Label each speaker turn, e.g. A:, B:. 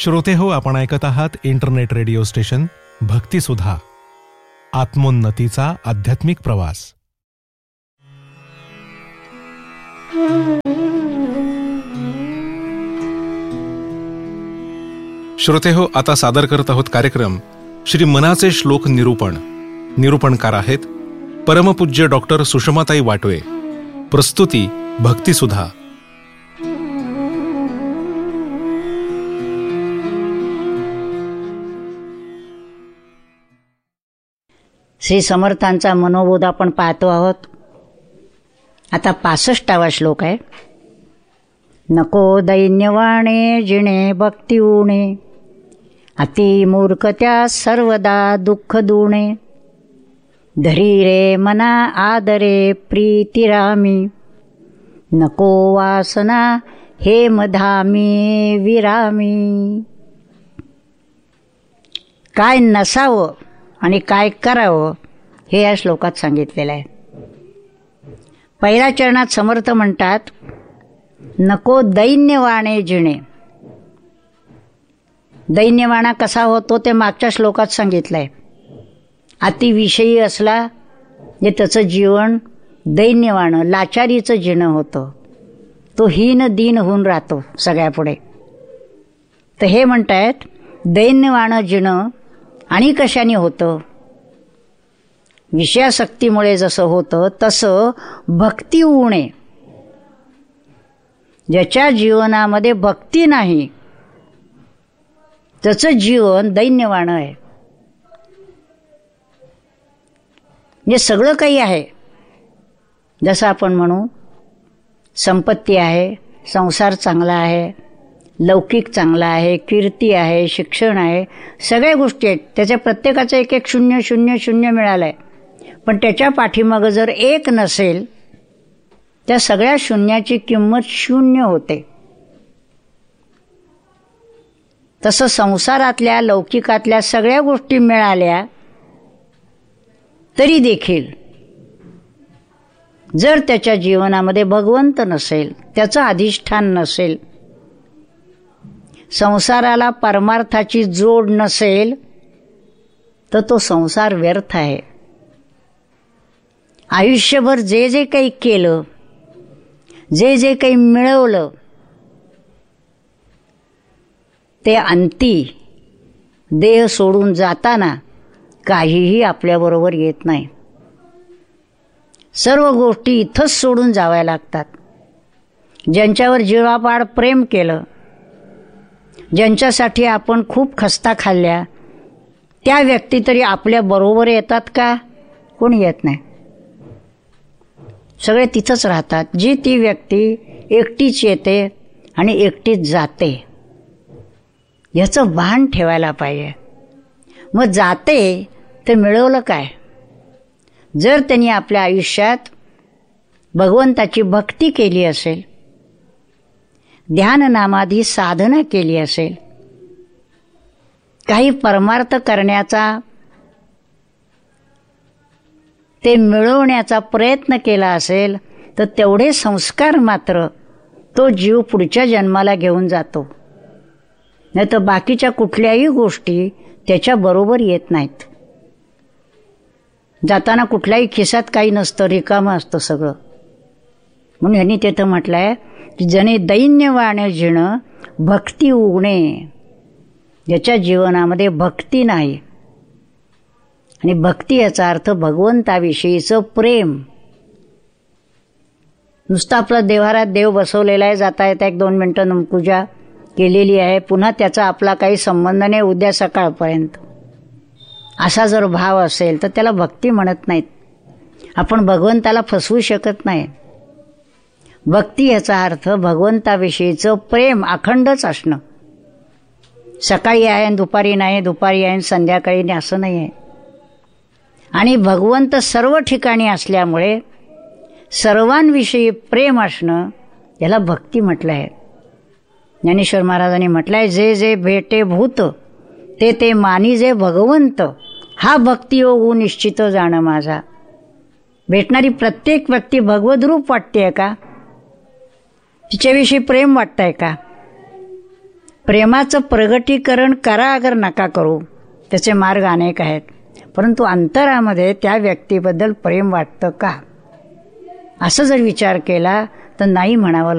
A: श्रोते हो, आपण ऐकत आहात इंटरनेट रेडिओ स्टेशन भक्तिसुधा, आत्मोन्नतीचा आध्यात्मिक प्रवास. श्रोते हो, आता सादर करत आहोत कार्यक्रम श्री मनाचे श्लोक निरूपण. निरूपणकार आहेत परमपूज्य डॉक्टर सुषमाताई वाटवे. प्रस्तुती भक्तिसुधा.
B: श्री समर्थांचा मनोबोध आपण पाहतो आहोत. आता 65वा श्लोक आहे. नको दैन्यवाणे जिणे भक्ती उणे, अति मूर्ख त्या सर्वदा दुःख दुणे. धरी रे मना आदरे प्रीतिरामी, नको वासना हे मधामी विरामी. काय नसावं आणि काय करावं हे या श्लोकात सांगितलेलं आहे. पहिल्या चरणात समर्थ म्हणतात, नको दैन्यवाणे जिणे. दैन्यवाणा कसा होतो ते मागच्या श्लोकात सांगितलं आहे. अतिविषयी असला जे त्याचं जीवन दैन्यवाणं लाचारीचं जिणं होतं, तो हीन दीन होऊन राहतो सगळ्यापुढे. तर हे म्हणतायत दैन्यवाणं जिणं आणि कशाने होतं? विषयासक्तीमुळे जसं होतं तसं भक्ती उणे. ज्याच्या जीवनामध्ये भक्ती नाही त्याचं जीवन दैन्यवाणं आहे. म्हणजे सगळं काही आहे, जसं आपण म्हणू संपत्ती आहे, संसार चांगला आहे, लौकिक चांगला आहे, कीर्ती आहे, शिक्षण आहे, सगळ्या गोष्टी आहेत. त्याच्या प्रत्येकाचं एक एक शून्य शून्य शून्य मिळालं आहे. पण त्याच्या पाठीमागं जर एक नसेल, त्या सगळ्या शून्याची किंमत शून्य होते. तसं संसारातल्या लौकिकातल्या सगळ्या गोष्टी मिळाल्या तरी देखील जर त्याच्या जीवनामध्ये भगवंत नसेल, त्याचं अधिष्ठान नसेल, संसाराला परमार्थाची जोड नसेल, तर तो संसार व्यर्थ आहे. आयुष्यभर जे जे काही केलं, जे जे काही मिळवलं, ते अंती देह सोडून जाताना काहीही आपल्याबरोबर येत नाही. सर्व गोष्टी इथंच सोडून जाव्या लागतात. ज्यांच्यावर जीवापाड प्रेम केलं, ज्यांच्यासाठी आपण खूप खस्ता खाल्ल्या, त्या व्यक्ती तरी आपल्या बरोबर येतात का? कोणी येत नाही. सगळे तिथंच राहतात. जी ती व्यक्ती एकटीच येते आणि एकटीच जाते. ह्याचं भान ठेवायला पाहिजे. मग जाते तर मिळवलं काय? जर त्यांनी आपल्या आयुष्यात भगवंताची भक्ती केली असेल, ध्याननामाधी साधना केली असेल, काही परमार्थ करण्याचा, ते मिळवण्याचा प्रयत्न केला असेल, तर तेवढे संस्कार मात्र तो जीव पुढच्या जन्माला घेऊन जातो. नाही तर बाकीच्या कुठल्याही गोष्टी त्याच्याबरोबर येत नाहीत. जाताना कुठल्याही खिशात काही नसतं, रिकामं असतं सगळं. म्हणून यांनी तिथं म्हटलं आहे की जणे दैन्यवाणे जिणं भक्ती उगणे. ज्याच्या जीवनामध्ये भक्ती नाही, आणि भक्ती याचा अर्थ भगवंताविषयीचं प्रेम. नुसतं आपलं देवारात देव बसवलेला आहे, जाता येता 1-2 मिनटं पूजा केलेली आहे, पुन्हा त्याचा आपला काही संबंध नाही उद्या सकाळपर्यंत, असा जर भाव असेल तर त्याला भक्ती म्हणत नाहीत. आपण भगवंताला फसवू शकत नाही. भक्ती याचा अर्थ भगवंताविषयीचं प्रेम अखंडच असणं. सकाळी आहे आणि दुपारी नाही, दुपारी आहे आणि संध्याकाळी नाही, असं नाही आहे. आणि भगवंत सर्व ठिकाणी असल्यामुळे सर्वांविषयी प्रेम असणं याला भक्ती म्हटलं आहे. ज्ञानेश्वर महाराजांनी म्हटलं आहे, जे जे भेटे भूत ते ते मानी जे भगवंत, हा भक्ती योग निश्चित जाणं माझा. भेटणारी प्रत्येक व्यक्ती भगवद्रूप वाटते का? तिच्याविषयी प्रेम वाटतंय का? प्रेमाचं प्रगटीकरण करा अगर नका करू, त्याचे मार्ग अनेक आहेत, परंतु अंतरामध्ये त्या व्यक्तीबद्दल प्रेम वाटतं का, असं जर विचार केला तर नाही म्हणावं